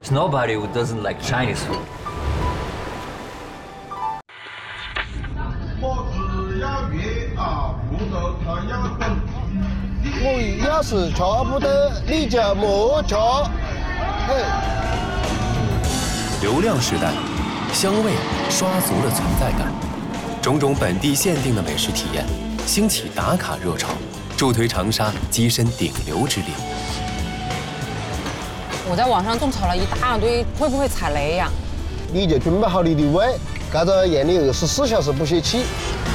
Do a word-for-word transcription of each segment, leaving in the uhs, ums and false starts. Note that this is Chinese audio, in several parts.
Nobody who doesn't like Chinese food. 我只要月啊，不得他要等。 我要是吃不得，你就莫吃。嘿。 流量时代，香味刷足了存在感，种种本地限定的美食体验，兴起打卡热潮，助推长沙跻身顶流之列。 我在网上种草了一大堆，会不会踩雷呀？ 你就准备好你的胃，这个让你二十四小时不歇气。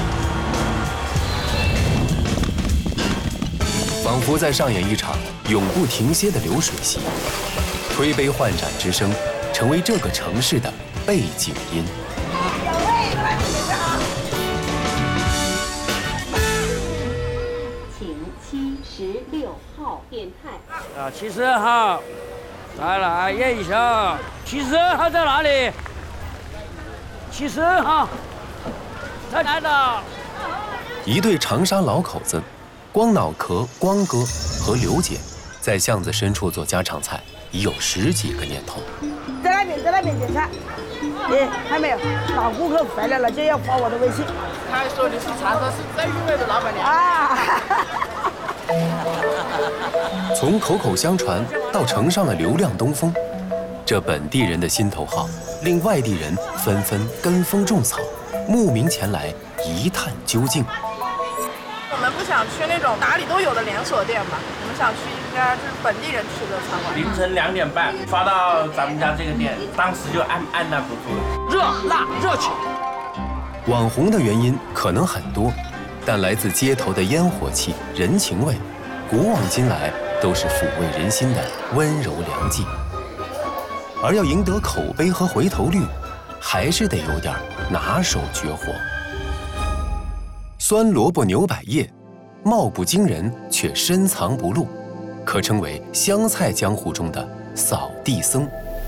仿佛在上演一场永不停歇的流水戏，推杯换盏之声成为这个城市的背景音。 请七十六号电台。 啊，七十二号。 来来验一下，七十二号在哪里？七十二号，在哪呢？ 一对长沙老口子，光脑壳光哥和刘姐，在巷子深处做家常菜已有十几个年头。 在那边，在那边点菜。哎，还没有，老顾客回来了就要发我的微信。 他还说你是长沙市最有名的老板娘啊！ 从口口相传到城上的流量东风，这本地人的心头好，令外地人纷纷跟风种草，慕名前来一探究竟。 我们不想去那种哪里都有的连锁店嘛，我们想去一家就是本地人吃的餐馆。 凌晨两点半发到咱们家这个店，当时就按按捺不住了， 热辣热情。 网红的原因可能很多，但来自街头的烟火气、人情味，古往今来都是抚慰人心的温柔良剂。而要赢得口碑和回头率，还是得有点拿手绝活。酸萝卜牛百叶，貌不惊人却深藏不露，可称为湘菜江湖中的扫地僧。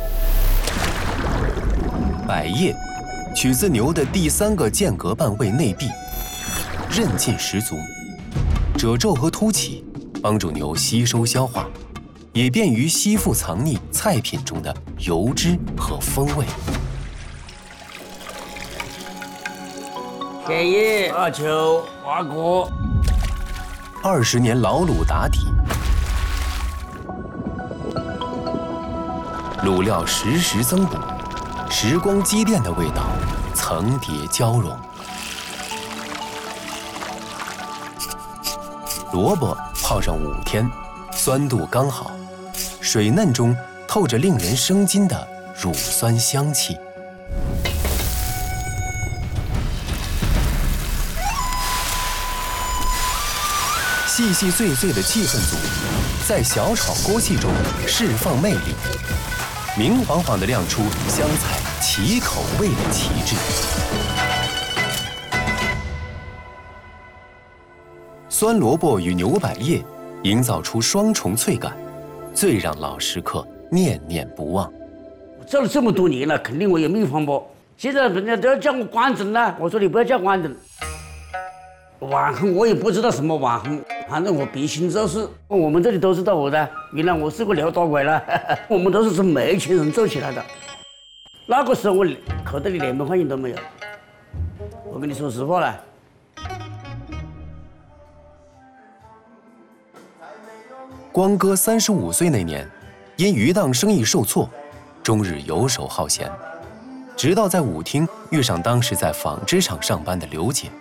百叶取自牛的第三个间隔半位内壁，韧劲十足，褶皱和凸起帮助牛吸收消化，也便于吸附藏匿菜品中的油脂和风味。 建议阿秋华哥， 二十年老卤打底，卤料实时增补，时光积淀的味道层叠交融。萝卜泡上五天，酸度刚好，水嫩中透着令人生津的乳酸香气。细细碎碎的气氛组，在小炒锅气中释放魅力，明晃晃地亮出湘菜奇口味的旗帜。酸萝卜与牛百叶营造出双重脆感，最让老食客念念不忘。 做了这么多年了，肯定我有秘方不？现在人家都要叫我关整了，我说你不要叫关整。网红我也不知道什么网红，反正我毕竟就是我们这里都知道我的。原来我是个刘大鬼了，我们都是从没钱人做起来的。那个时候我口袋里连百块钱都没有。我跟你说实话了。 光哥三十五岁那年，因鱼档生意受挫，终日游手好闲，直到在舞厅遇上当时在纺织厂上班的刘姐。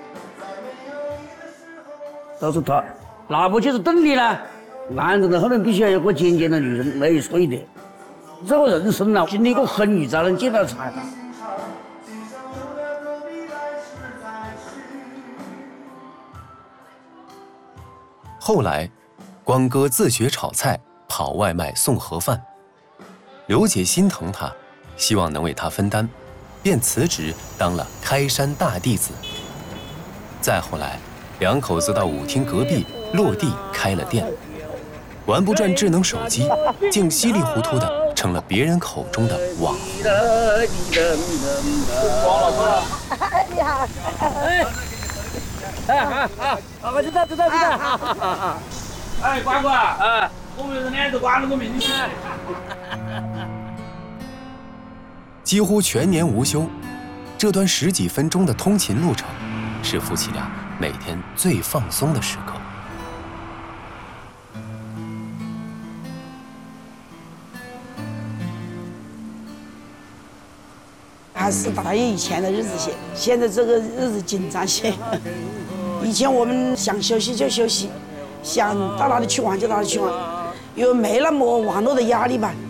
告诉他，老婆就是动力了，男人的后面必须要有个尖尖的女人，没有说一点。这个人生啊，经历过风雨才能见到彩虹。 后来，光哥自学炒菜，跑外卖送盒饭。刘姐心疼他，希望能为他分担，便辞职当了开山大弟子。再后来，两口子到舞厅隔壁落地开了店，玩不转智能手机，竟稀里糊涂的成了别人口中的网红。 王老师，你好，哎，哎好好，我知道知道知道，好好好。哎，瓜瓜，哎，我们是两个瓜那个名字。 几乎全年无休。这段十几分钟的通勤路程，是夫妻俩每天最放松的时刻。 还是大爷以前的日子些，现在这个日子紧张些。以前我们想休息就休息，想到哪里去玩就哪里去玩，因为没那么网络的压力吧。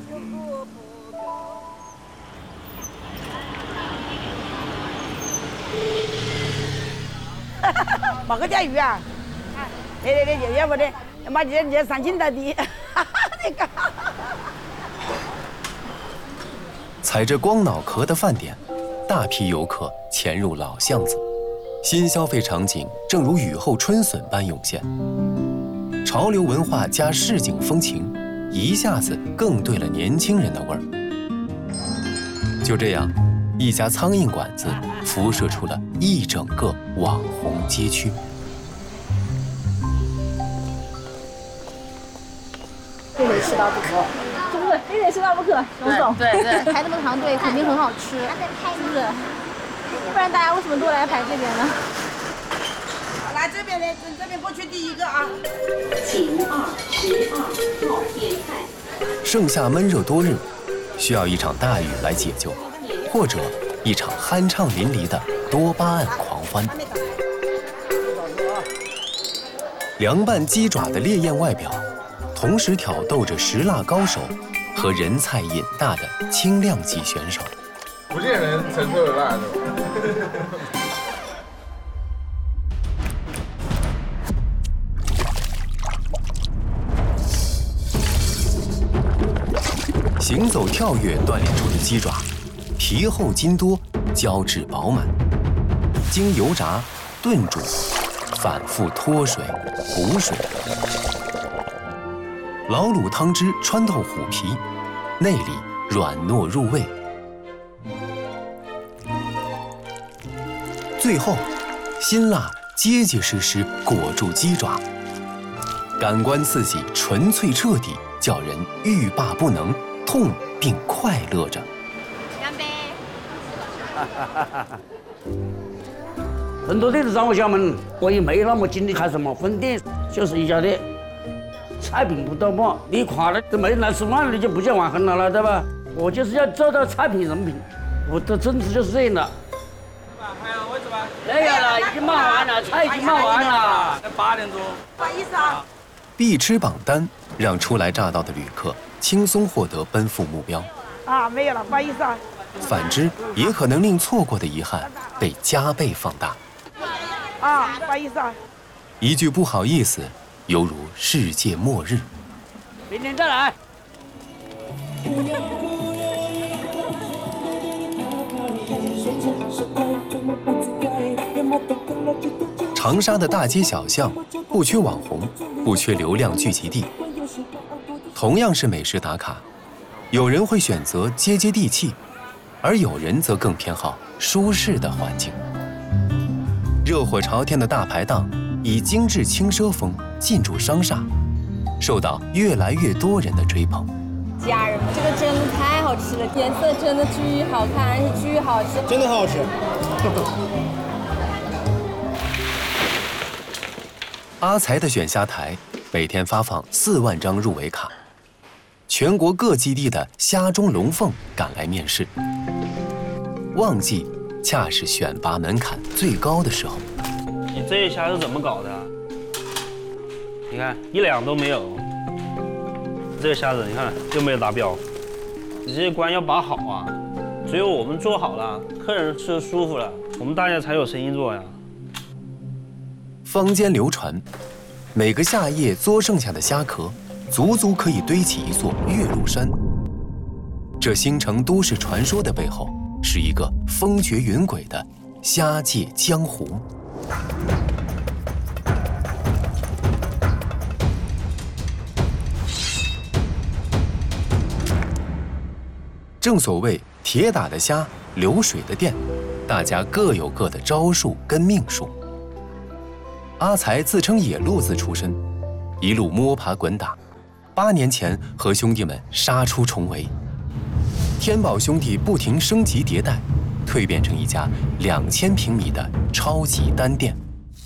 冒个钓鱼啊！对对对，就要不的，妈今天今天上镜到底，这个。 踩着光脑壳的饭点，大批游客潜入老巷子，新消费场景正如雨后春笋般涌现。潮流文化加市井风情，一下子更对了年轻人的味儿。就这样，一家苍蝇馆子辐射出了一整个网红街区。 非得吃到不可，是不是？非得吃到不可，董总。对对，排那么长队肯定很好吃，是不是？不然大家为什么都来排这边呢？ 来这边的，这边过去第一个啊。 请二十二号点菜。 盛夏闷热多日，需要一场大雨来解救，或者一场酣畅淋漓的多巴胺狂欢。凉拌鸡爪的烈焰外表，同时挑逗着食辣高手和人菜瘾大的轻量级选手。 福建人承受得辣的。 行走跳跃锻炼出的鸡爪，皮厚筋多，胶质饱满，经油炸、炖煮，反复脱水、补水。老卤汤汁穿透虎皮，内里软糯入味。最后，辛辣结结实实裹住鸡爪，感官刺激纯粹彻底，叫人欲罢不能，痛并快乐着。 干杯！ 很多店的让我厦门，我也没那么精力看什么分店，就是一家店。菜品不到嘛，你垮了都没人来吃饭，你就不叫网红了，对吧？我就是要做到菜品人品，我的宗旨就是这样的。 还有位置吧？ 没有了，已经卖完了，菜已经卖完了。 八点钟。 不好意思啊。 必吃榜单让初来乍到的旅客轻松获得奔赴目标。 啊，没有了，不好意思啊。 反之，也可能令错过的遗憾被加倍放大。 啊，不好意思啊。 一句不好意思，犹如世界末日。 明天再来。 长沙的大街小巷不缺网红，不缺流量聚集地。同样是美食打卡，有人会选择接接地气，而有人则更偏好舒适的环境。热火朝天的大排档以精致轻奢风进驻商厦，受到越来越多人的追捧。 家人们，这个真的太好吃了，颜色真的巨好看，而且巨好吃， 真的很好吃。 阿财的选虾台每天发放四万张入围卡，全国各基地的虾中龙凤赶来面试。旺季恰是选拔门槛最高的时候。 你这虾是怎么搞的？你看一两都没有。这个虾子你看又没有达标，你这些关要把好啊！只有我们做好了，客人吃得舒服了，我们大家才有生意做呀。 坊间流传，每个夏夜嘬剩下的虾壳，足足可以堆起一座岳麓山。这新城都市传说的背后，是一个风绝云诡的虾界江湖。正所谓铁打的虾，流水的电，大家各有各的招数跟命数。阿财自称野路子出身，一路摸爬滚打，八年前和兄弟们杀出重围。 天宝兄弟不停升级迭代，蜕变成一家两千平米的超级单店。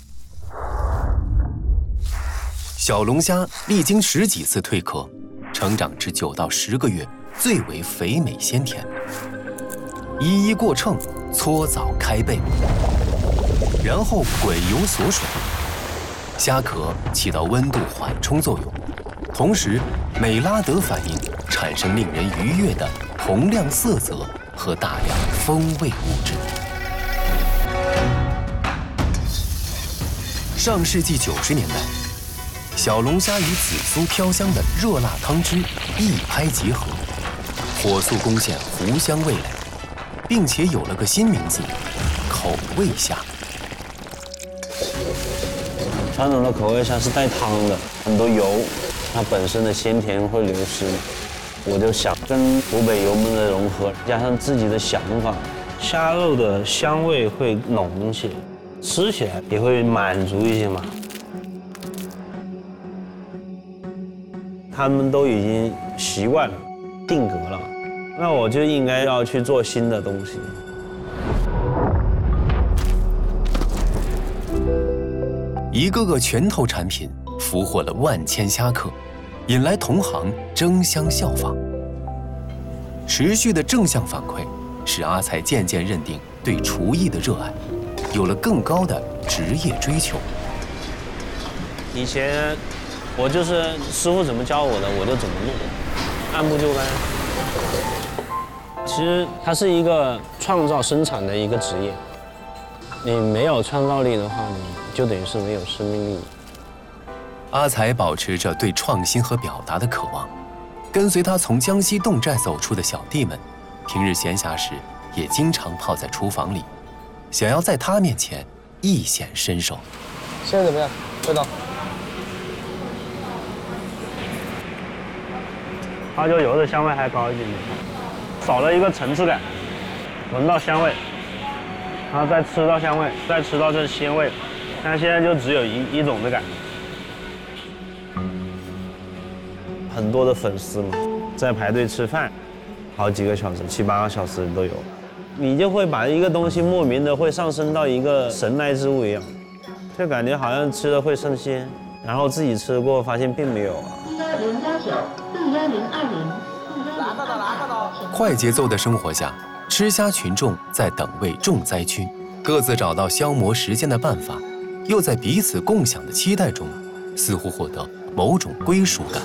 小龙虾历经十几次蜕壳，成长至九到十个月，最为肥美鲜甜。一一过秤，搓澡开背，然后滚油锁水。虾壳起到温度缓冲作用，同时美拉德反应产生令人愉悦的红亮色泽和大量风味物质。上世纪九十年代，小龙虾与紫苏飘香的热辣汤汁一拍即合，火速攻陷湖湘味蕾，并且有了个新名字——口味虾。 传统的口味虾是带汤的，很多油，它本身的鲜甜会流失。我就想跟湖北油焖的融合，加上自己的想法，虾肉的香味会浓一些，吃起来也会满足一些嘛。他们都已经习惯了，定格了，那我就应该要去做新的东西。 一个个拳头产品俘获了万千虾客，引来同行争相效仿。持续的正向反馈，使阿才渐渐认定对厨艺的热爱，有了更高的职业追求。 以前我就是师傅怎么教我的，我就怎么弄，按部就班。其实它是一个创造生产的一个职业，你没有创造力的话，你就等于是没有生命力。 阿才保持着对创新和表达的渴望，跟随他从江西侗寨走出的小弟们，平日闲暇时也经常泡在厨房里，想要在他面前一显身手。 现在怎么样？味道？ 花椒油的香味还高一点点，少了一个层次感，闻到香味，然后再吃到香味，再吃到这鲜味，但现在就只有一一种的感觉。很多的粉丝嘛，在排队吃饭，好几个小时、七八个小时都有，你就会把一个东西莫名的会上升到一个神来之物一样，就感觉好像吃了会升仙，然后自己吃过发现并没有啊。 四幺零幺九，四幺零二零。 快节奏的生活下，吃虾群众在等位重灾区，各自找到消磨时间的办法，又在彼此共享的期待中，似乎获得某种归属感。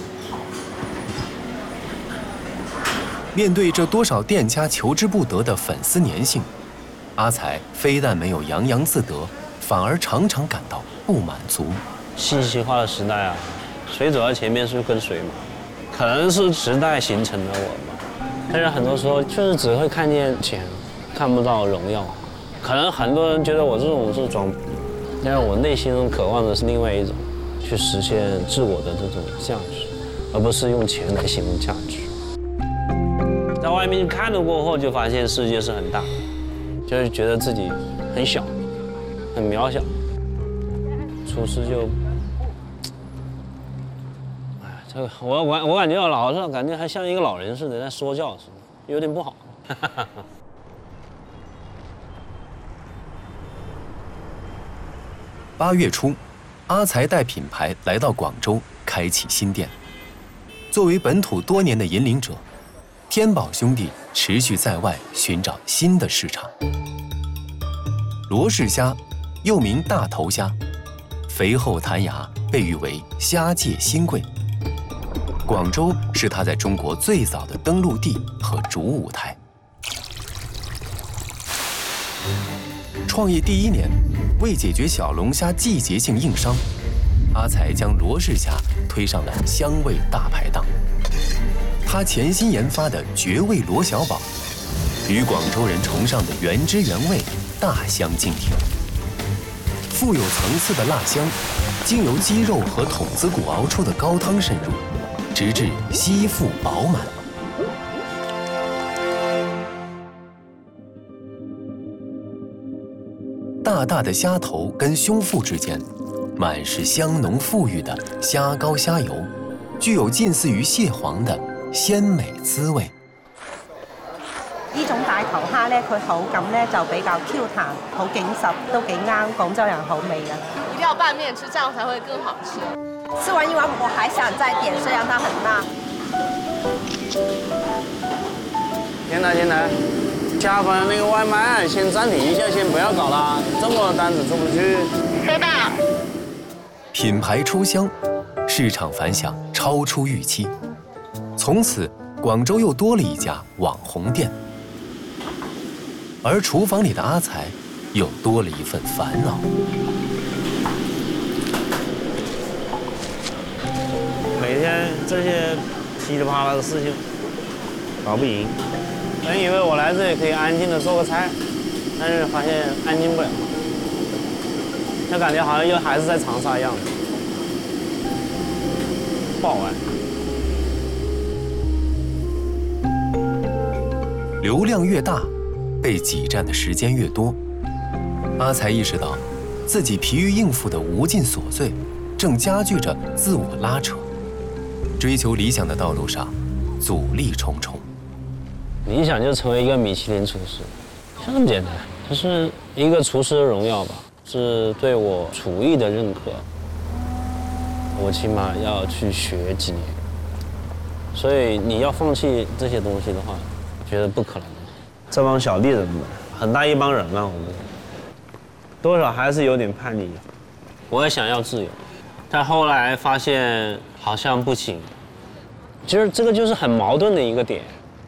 面对这多少店家求之不得的粉丝粘性，阿才非但没有洋洋自得，反而常常感到不满足。 信息化的时代啊，谁走在前面是跟谁嘛，可能是时代形成了我嘛。但是很多时候确实只会看见钱，看不到荣耀。可能很多人觉得我这种是装，但是我内心中渴望的是另外一种，去实现自我的这种价值，而不是用钱来形容价值。在外面看了过后，就发现世界是很大，就是觉得自己很小，很渺小。处事就，哎，这个我我我感觉我老是感觉还像一个老人似的在说教似的，有点不好。 八月初，阿才带品牌来到广州，开启新店。作为本土多年的引领者，天宝兄弟持续在外寻找新的市场。罗氏虾，又名大头虾，肥厚弹牙，被誉为虾界新贵。广州是它在中国最早的登陆地和主舞台。创业第一年，为解决小龙虾季节性硬伤，阿才将罗氏虾推上了香味大排档。他潜心研发的绝味罗小宝，与广州人崇尚的原汁原味大相径庭。富有层次的辣香，经由鸡肉和筒子骨熬出的高汤渗入，直至吸附饱满。大大的虾头跟胸腹之间，满是香浓馥郁的虾膏虾油，具有近似于蟹黄的鲜美滋味。 呢種大頭蝦咧，佢口感咧就比較 Q 彈，好緊實，都幾啱廣州人口味嘅。 一定要拌面吃，這樣才會更好吃。 吃完一碗，我還想再點，雖然它很辣。 天來天來，加班那個外賣先暫停一下，先不要搞了，這麼單子出不去。收到。 品牌出香，市場反響超出預期，從此廣州又多了一家網紅店，而廚房裡的阿財又多了一份煩惱。 每天這些噼里啪啦的事情，搞不贏。本以為我來這裡可以安靜的做個菜，但是發現安靜不了，就感覺好像又還是在長沙一樣，不好玩。 流量越大，被擠占的時間越多，阿財意識到，自己疲於應付的無盡瑣碎，正加劇着自我拉扯。追求理想的道路上，阻力重重。 理想就成為一個米其林廚師，就這麼簡單，就是一個廚師的榮耀吧，是對我廚藝的認可。我起碼要去學幾年，所以你要放棄這些東西的話，覺得不可能。 這幫小弟人們，很大一幫人啊，我們多少還是有點叛逆。 我也想要自由，但後來發現好像不行。其實這個就是很矛盾的一個點。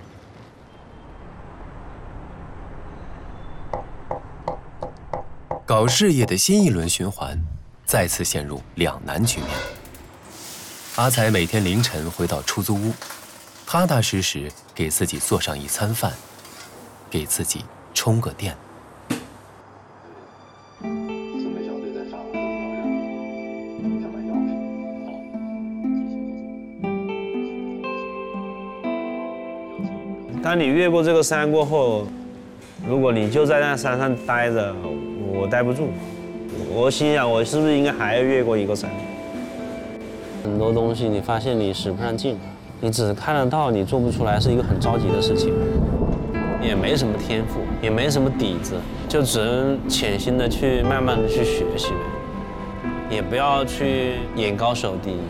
搞事業的新一輪循環，再次陷入兩難局面。阿財每天凌晨回到出租屋，踏踏實實給自己做上一餐飯，給自己充個電。 當你越過這個山過後，如果你就在那山上待着，我待不住。我心想，我是不是應該還要越過一個山？ 很多東西你發現你使不上勁，你只看得到，你做不出來，是一個很着急的事情。也沒什麼天賦，也沒什麼底子，就只能潛心的去慢慢的去學習，也不要去眼高手低。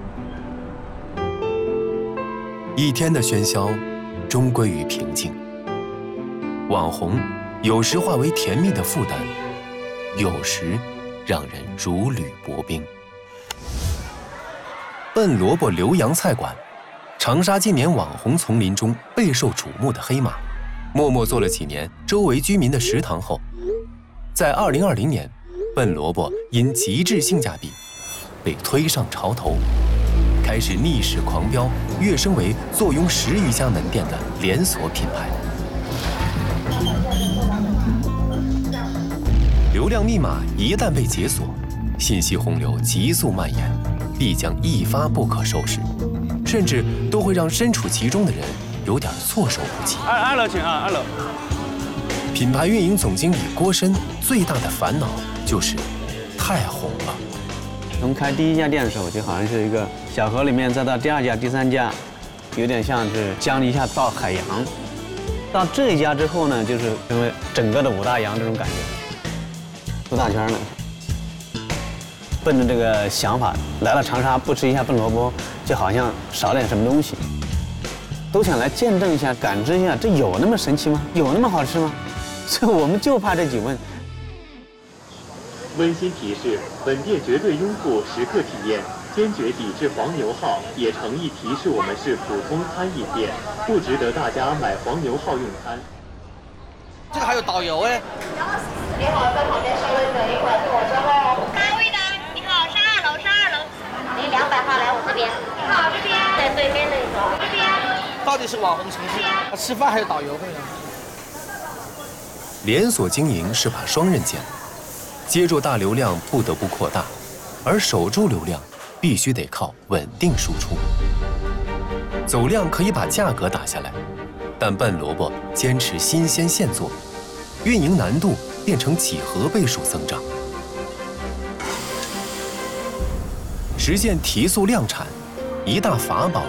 一天的喧囂，終歸於平靜。網紅有時化為甜蜜的負擔，有時讓人如履薄冰。笨蘿蔔留洋菜館，長沙近年網紅叢林中備受矚目的黑馬，默默做了幾年周圍居民的食堂後，在二零二零年，笨蘿蔔因極致性價比被推上潮頭，開始逆勢狂飆，躍升為坐擁十餘家門店的連鎖品牌。流量密碼一旦被解鎖，信息洪流急速蔓延，必將一發不可收拾，甚至都會讓身處其中的人有點措手不及。 二二樓請啊，二樓。 品牌運營總經理郭深最大的煩惱就是太紅了。 從開第一家店的時候，就好像是一個小河裡面，再到第二家、第三家，有點像是江一下到海洋。到這一家之後呢，就是成為整個的五大洋這種感覺。出大圈了，奔着這個想法來了長沙，不吃一下笨蘿蔔，就好像少點什麼東西。都想來見證一下，感知一下，這有那麼神奇嗎？有那麼好吃嗎？所以我們就怕這幾問。 溫馨提示：本店絕對擁護食客體驗，堅決抵制黃牛號，也誠意提示我們是普通餐飲店，不值得大家買黃牛號用餐。 這個還有導遊哎。 你好，在旁邊稍微等一會兒，我之後。哪位的？你好，上二樓，上二樓。你兩百號來我這邊。你好，這邊。在對面那個。這邊。 到底是網紅城市，吃飯還有導遊費呢。 連鎖經營是把雙刃劍，接住大流量不得不擴大，而守住流量必須得靠穩定輸出。走量可以把價格打下來，但笨蘿蔔堅持新鮮現做，運營難度變成幾何倍數增長。實現提速量產，一大法寶